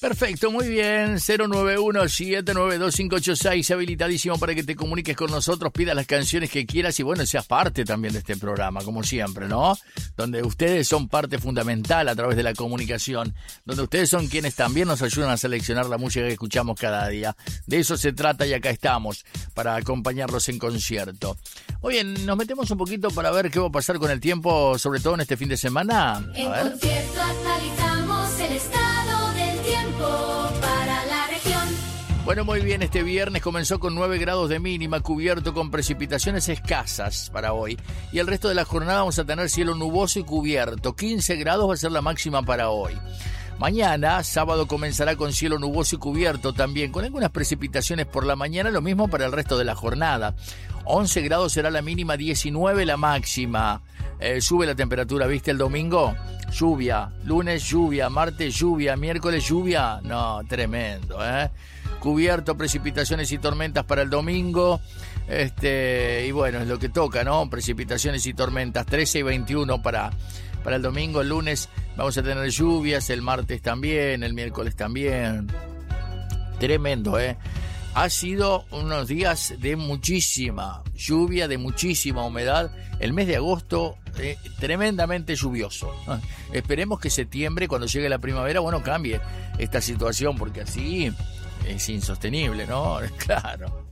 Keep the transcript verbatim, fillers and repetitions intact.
Perfecto, muy bien. cero nueve uno, siete nueve dos, cinco ocho seis, habilitadísimo para que te comuniques con nosotros, pidas las canciones que quieras y bueno, seas parte también de este programa, como siempre, ¿no? Donde ustedes son parte fundamental a través de la comunicación, donde ustedes son quienes también nos ayudan a seleccionar la música que escuchamos cada día. De eso se trata y acá estamos, para acompañarlos en concierto. Oye, nos metemos un poquito para ver qué va a pasar con el tiempo, sobre todo en este fin de semana. A en ver. concierto actualizamos el estado del tiempo para la región. Bueno, muy bien, este viernes comenzó con nueve grados de mínima, cubierto con precipitaciones escasas para hoy. Y el resto de la jornada vamos a tener cielo nuboso y cubierto. quince grados va a ser la máxima para hoy. Mañana, sábado, comenzará con cielo nuboso y cubierto también, con algunas precipitaciones por la mañana, lo mismo para el resto de la jornada. once grados será la mínima, diecinueve la máxima. Eh, sube la temperatura, ¿viste? El domingo, lluvia. Lunes, lluvia. Martes, lluvia. Miércoles, lluvia. No, tremendo, ¿eh? Cubierto, precipitaciones y tormentas para el domingo. Este, y bueno, es lo que toca, ¿no? Precipitaciones y tormentas, trece y veintiuno para... Para el domingo, el lunes vamos a tener lluvias, el martes también, el miércoles también. Tremendo, ¿eh? Ha sido unos días de muchísima lluvia, de muchísima humedad. El mes de agosto, eh, tremendamente lluvioso. Esperemos que septiembre, cuando llegue la primavera, bueno, cambie esta situación, porque así es insostenible, ¿no? Claro.